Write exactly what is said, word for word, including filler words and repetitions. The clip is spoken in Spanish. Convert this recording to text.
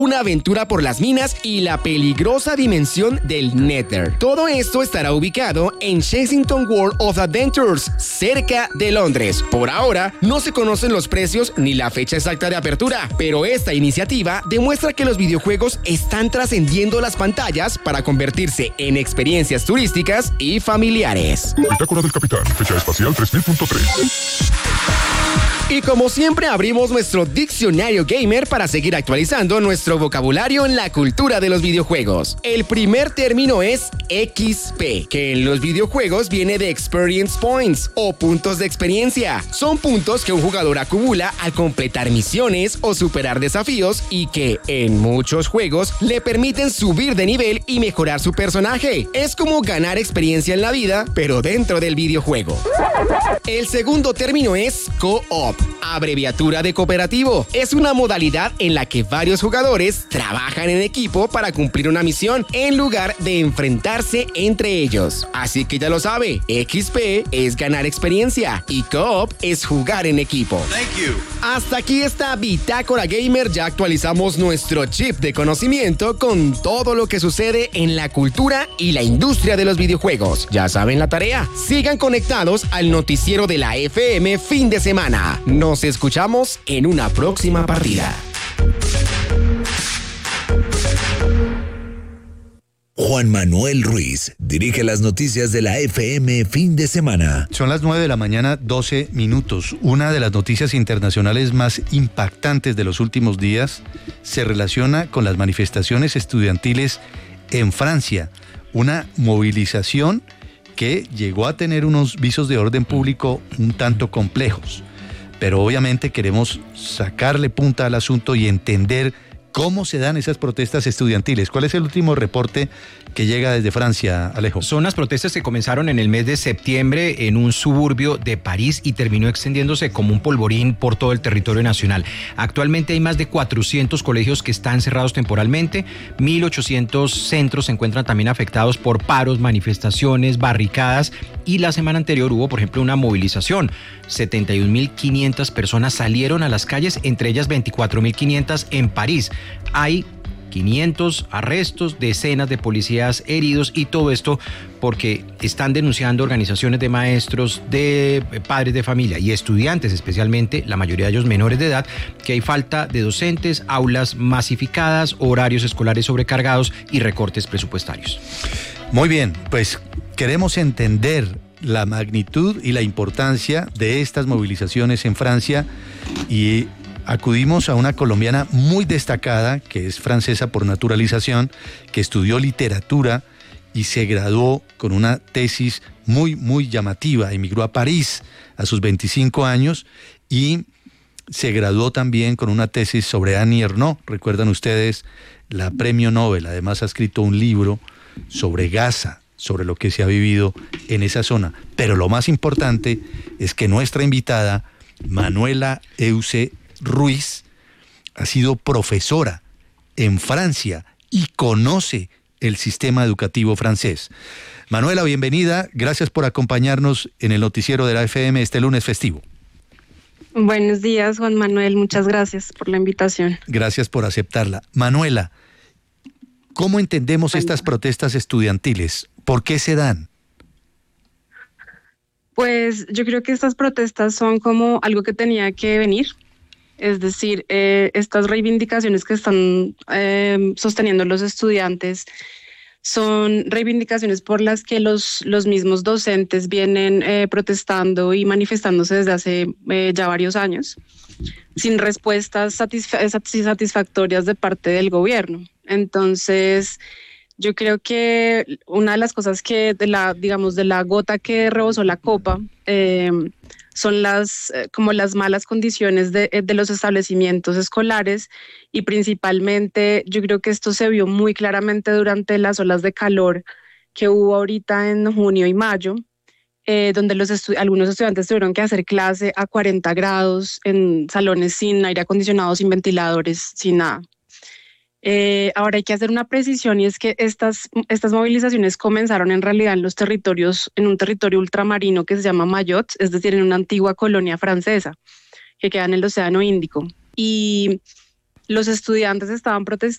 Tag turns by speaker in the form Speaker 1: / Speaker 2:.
Speaker 1: una aventura por las minas y la peligrosa dimensión del Nether. Todo esto estará ubicado en Chessington World of Adventures, cerca de Londres. Por ahora, no se conocen los precios ni la fecha exacta de apertura, pero esta iniciativa demuestra que los videojuegos están trascendiendo las pantallas para convertirse en experiencias turísticas y familiares.
Speaker 2: Bitácora del Capitán, fecha espacial tres mil punto tres.
Speaker 1: Y como siempre abrimos nuestro diccionario gamer para seguir actualizando nuestro vocabulario en la cultura de los videojuegos. El primer término es X P, que en los videojuegos viene de Experience Points o puntos de experiencia. Son puntos que un jugador acumula al completar misiones o superar desafíos y que en muchos juegos le permiten subir de nivel y mejorar su personaje. Es como ganar experiencia en la vida, pero dentro del videojuego. El segundo término es Co-op, abreviatura de cooperativo. Es una modalidad en la que varios jugadores trabajan en equipo para cumplir una misión en lugar de enfrentarse entre ellos. Así que ya lo sabe, X P es ganar experiencia y Co-op es jugar en equipo.
Speaker 3: Thank you.
Speaker 1: Hasta aquí está Bitácora Gamer. Ya actualizamos nuestro chip de conocimiento con todo lo que sucede en la cultura y la industria de los videojuegos. Ya saben la tarea. Sigan conectados al noticiero de la F M fin de semana. Nos escuchamos en una próxima partida.
Speaker 4: Juan Manuel Ruiz dirige las noticias de la F M fin de semana.
Speaker 5: Son las nueve de la mañana, doce minutos. Una de las noticias internacionales más impactantes de los últimos días se relaciona con las manifestaciones estudiantiles en Francia. Una movilización que llegó a tener unos visos de orden público un tanto complejos. Pero obviamente queremos sacarle punta al asunto y entender cómo se dan esas protestas estudiantiles. ¿Cuál es el último reporte que llega desde Francia, Alejo?
Speaker 6: Son las protestas que comenzaron en el mes de septiembre en un suburbio de París y terminó extendiéndose como un polvorín por todo el territorio nacional. Actualmente hay más de cuatrocientos colegios que están cerrados temporalmente, mil ochocientos centros se encuentran también afectados por paros, manifestaciones, barricadas, y la semana anterior hubo, por ejemplo, una movilización. setenta y un mil quinientas personas salieron a las calles, entre ellas veinticuatro mil quinientas en París. Hay quinientos arrestos, decenas de policías heridos, y todo esto porque están denunciando organizaciones de maestros, de padres de familia y estudiantes, especialmente, la mayoría de ellos menores de edad, que hay falta de docentes, aulas masificadas, horarios escolares sobrecargados y recortes presupuestarios.
Speaker 5: Muy bien, pues queremos entender la magnitud y la importancia de estas movilizaciones en Francia y acudimos a una colombiana muy destacada, que es francesa por naturalización, que estudió literatura y se graduó con una tesis muy, muy llamativa. Emigró a París a sus veinticinco años y se graduó también con una tesis sobre Annie Ernaux. Recuerdan ustedes, la premio Nobel. Además ha escrito un libro sobre Gaza, sobre lo que se ha vivido en esa zona. Pero lo más importante es que nuestra invitada, Manuela Euse Ruiz, ha sido profesora en Francia y conoce el sistema educativo francés. Manuela, bienvenida. Gracias por acompañarnos en el noticiero de la F M este lunes festivo.
Speaker 7: Buenos días, Juan Manuel. Muchas gracias por la invitación.
Speaker 5: Gracias por aceptarla. Manuela, ¿cómo entendemos bueno. estas protestas estudiantiles? ¿Por qué se dan?
Speaker 7: Pues yo creo que estas protestas son como algo que tenía que venir. Es decir, eh, estas reivindicaciones que están eh, sosteniendo los estudiantes son reivindicaciones por las que los, los mismos docentes vienen eh, protestando y manifestándose desde hace eh, ya varios años, sin respuestas satisfa- satisfactorias de parte del gobierno. Entonces, yo creo que una de las cosas que, de la, digamos, de la gota que rebosó la copa, eh, son las eh, como las malas condiciones de, de los establecimientos escolares, y principalmente yo creo que esto se vio muy claramente durante las olas de calor que hubo ahorita en junio y mayo, eh, donde los estu- algunos estudiantes tuvieron que hacer clase a cuarenta grados en salones sin aire acondicionado, sin ventiladores, sin nada. Eh, ahora hay que hacer una precisión, y es que estas, estas movilizaciones comenzaron en realidad en los territorios, en un territorio ultramarino que se llama Mayotte, es decir, en una antigua colonia francesa que queda en el Océano Índico. Y los estudiantes estaban